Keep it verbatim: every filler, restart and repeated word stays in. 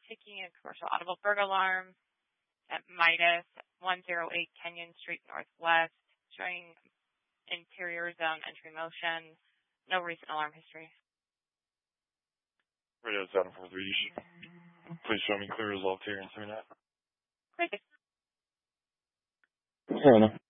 ticking a commercial audible burglar alarm at Midas, one oh eight Kenyon Street Northwest, showing interior zone entry motion. No recent alarm history. Radio seven four three, you should please show me clear resolved here and send me that. Great. Fair enough.